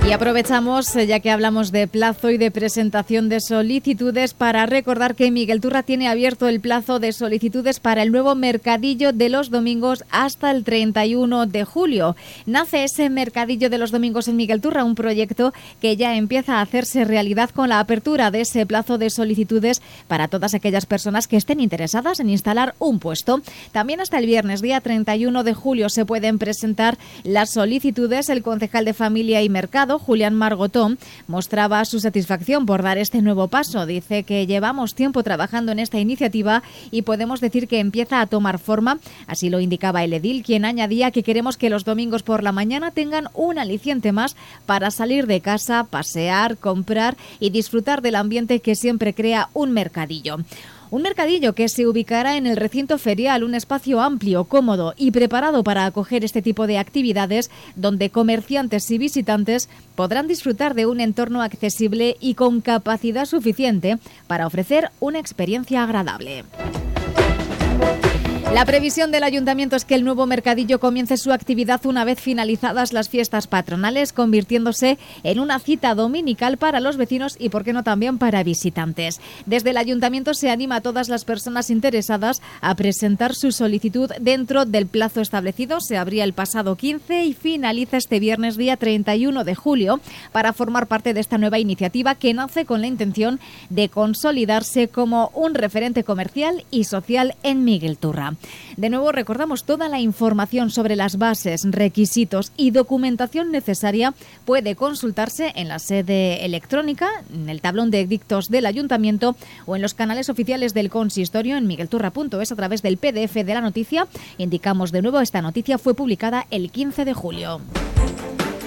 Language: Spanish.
Y aprovechamos, ya que hablamos de plazo y de presentación de solicitudes, para recordar que Miguel Turra tiene abierto el plazo de solicitudes para el nuevo mercadillo de los domingos hasta el 31 de julio. Nace ese mercadillo de los domingos en Miguel Turra, un proyecto que ya empieza a hacerse realidad con la apertura de ese plazo de solicitudes para todas aquellas personas que estén interesadas en instalar un puesto. También hasta el viernes, día 31 de julio, se pueden presentar las solicitudes. El concejal de Familia y Mercado, Julián Margotón, mostraba su satisfacción por dar este nuevo paso. Dice que llevamos tiempo trabajando en esta iniciativa y podemos decir que empieza a tomar forma. Así lo indicaba el edil, quien añadía que queremos que los domingos por la mañana tengan un aliciente más para salir de casa, pasear, comprar y disfrutar del ambiente que siempre crea un mercadillo. Un mercadillo que se ubicará en el recinto ferial, un espacio amplio, cómodo y preparado para acoger este tipo de actividades, donde comerciantes y visitantes podrán disfrutar de un entorno accesible y con capacidad suficiente para ofrecer una experiencia agradable. La previsión del Ayuntamiento es que el nuevo mercadillo comience su actividad una vez finalizadas las fiestas patronales, convirtiéndose en una cita dominical para los vecinos y, por qué no, también para visitantes. Desde el Ayuntamiento se anima a todas las personas interesadas a presentar su solicitud dentro del plazo establecido. Se abría el pasado 15 y finaliza este viernes, día 31 de julio, para formar parte de esta nueva iniciativa que nace con la intención de consolidarse como un referente comercial y social en Miguel Turra. De nuevo, recordamos, toda la información sobre las bases, requisitos y documentación necesaria puede consultarse en la sede electrónica, en el tablón de edictos del Ayuntamiento o en los canales oficiales del consistorio en miguelturra.es a través del PDF de la noticia. Indicamos de nuevo, esta noticia fue publicada el 15 de julio.